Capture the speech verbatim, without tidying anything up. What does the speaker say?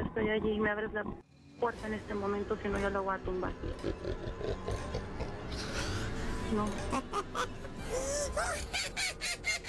estoy allí. Me abres la puerta en este momento, si no yo lo voy a tumbar. No.